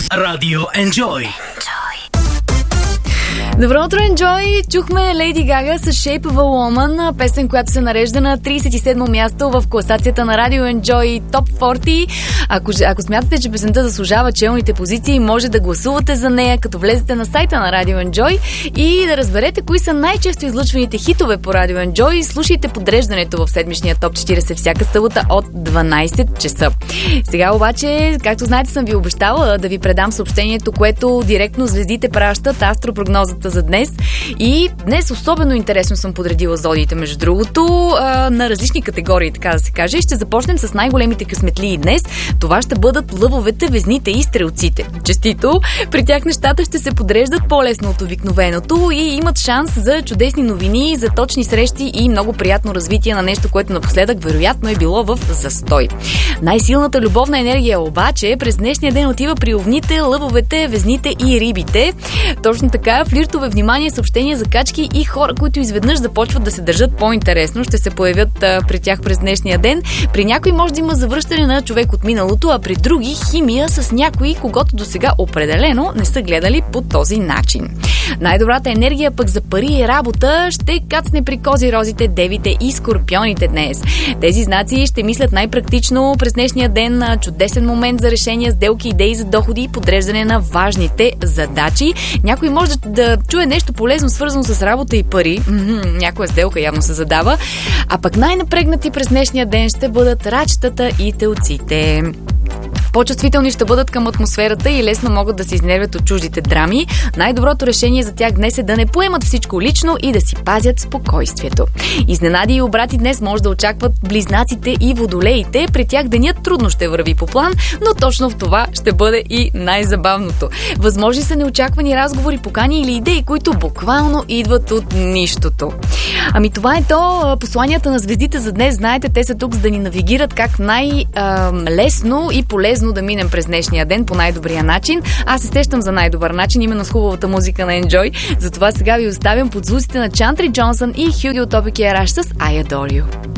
Радио Enjoy. Добро утро, Enjoy! Чухме Lady Gaga с Shape of a Woman, песен, която се нарежда на 37-мо място в класацията на Радио Enjoy Top 40. Ако смятате, че песента заслужава челните позиции, може да гласувате за нея, като влезете на сайта на Радио Enjoy и да разберете кои са най-често излъчваните хитове по Радио Enjoy. Слушайте подреждането в седмичния Топ 40 всяка събота от 12 часа. Сега обаче, както знаете, съм ви обещала да ви предам съобщението, което директно звездите пращат, астропрогнозата за днес. И днес особено интересно съм подредила зодиите, между другото, на различни категории, така да се каже. И ще започнем с най-големите късметлии днес. Това ще бъдат лъвовете, везните и стрелците. Честито! При тях нещата ще се подреждат по-лесно от обикновеното и имат шанс за чудесни новини, за точни срещи и много приятно развитие на нещо, което напоследък вероятно е било в застой. Най-силната любовна енергия обаче през днешния ден отива при овните, лъвовете, везните и рибите. Точно така, флиртове, внимание, съобщения за качки и хора, които изведнъж започват да се държат по-интересно, ще се появят при тях през днешния ден. При някой може да има завръщане на човек от миналото, а при други химия с някои, когото досега определено не са гледали по този начин. Най-добрата енергия пък за пари и работа ще кацне при козирозите, девите и скорпионите днес. Тези знаци ще мислят най-практично през днешния ден, чудесен момент за решения, сделки, идеи за доходи и подреждане на важните задачи. Някой може да чуе нещо полезно, свързано с работа и пари. Някоя сделка явно се задава. А пък най-напрегнати през днешния ден ще бъдат рачетата и телците. По-чувствителни ще бъдат към атмосферата и лесно могат да се изнервят от чуждите драми. Най-доброто решение за тях днес е да не поемат всичко лично и да си пазят спокойствието. Изненади и обрати днес може да очакват близнаците и водолеите. При тях денят трудно ще върви по план, но точно в това ще бъде и най-забавното. Възможни са неочаквани разговори, покани или идеи, които буквално идват от нищото. Ами това е то. Посланията на звездите за днес, знаете, те са тук за да ни навигират как най-лесно и полезно да минем през днешния ден по най-добрия начин. Аз се сещам за най-добър начин, именно с хубавата музика на Enjoy. Затова сега ви оставям под звуците на Чантри Джонсън и Хюги от Топик и Араш с I Adore You.